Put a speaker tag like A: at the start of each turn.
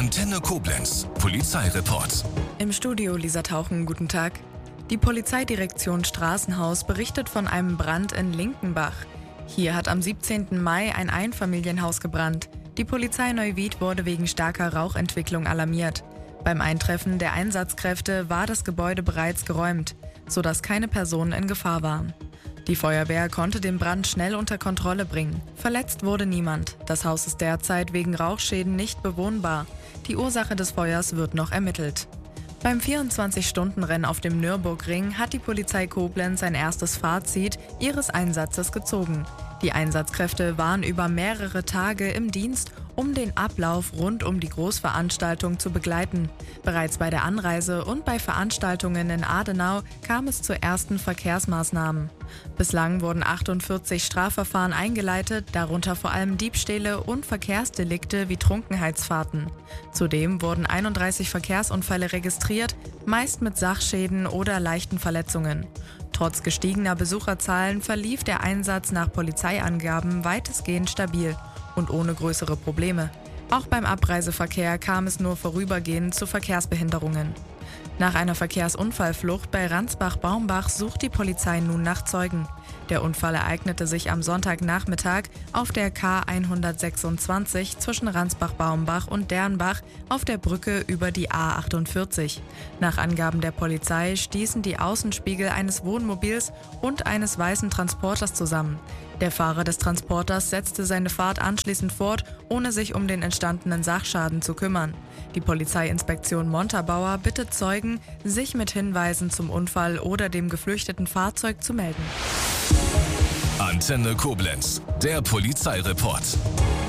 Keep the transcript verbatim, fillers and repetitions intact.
A: Antenne Koblenz, Polizeireport.
B: Im Studio Lisa Tauchen, guten Tag. Die Polizeidirektion Straßenhaus berichtet von einem Brand in Linkenbach. Hier hat am siebzehnten Mai ein Einfamilienhaus gebrannt. Die Polizei Neuwied wurde wegen starker Rauchentwicklung alarmiert. Beim Eintreffen der Einsatzkräfte war das Gebäude bereits geräumt, sodass keine Personen in Gefahr waren. Die Feuerwehr konnte den Brand schnell unter Kontrolle bringen. Verletzt wurde niemand. Das Haus ist derzeit wegen Rauchschäden nicht bewohnbar. Die Ursache des Feuers wird noch ermittelt. Beim vierundzwanzig-Stunden-Rennen auf dem Nürburgring hat die Polizei Koblenz ein erstes Fazit ihres Einsatzes gezogen. Die Einsatzkräfte waren über mehrere Tage im Dienst, um den Ablauf rund um die Großveranstaltung zu begleiten. Bereits bei der Anreise und bei Veranstaltungen in Adenau kam es zu ersten Verkehrsmaßnahmen. Bislang wurden achtundvierzig Strafverfahren eingeleitet, darunter vor allem Diebstähle und Verkehrsdelikte wie Trunkenheitsfahrten. Zudem wurden einunddreißig Verkehrsunfälle registriert, meist mit Sachschäden oder leichten Verletzungen. Trotz gestiegener Besucherzahlen verlief der Einsatz nach Polizeiangaben weitestgehend stabil und ohne größere Probleme. Auch beim Abreiseverkehr kam es nur vorübergehend zu Verkehrsbehinderungen. Nach einer Verkehrsunfallflucht bei Ransbach-Baumbach sucht die Polizei nun nach Zeugen. Der Unfall ereignete sich am Sonntagnachmittag auf der K hundertsechsundzwanzig zwischen Ransbach-Baumbach und Dernbach auf der Brücke über die A achtundvierzig. Nach Angaben der Polizei stießen die Außenspiegel eines Wohnmobils und eines weißen Transporters zusammen. Der Fahrer des Transporters setzte seine Fahrt anschließend fort, ohne sich um den entstandenen Sachschaden zu kümmern. Die Polizeiinspektion Montabaur bittet Zeugen, sich mit Hinweisen zum Unfall oder dem geflüchteten Fahrzeug zu melden.
A: Antenne Koblenz, der Polizeireport.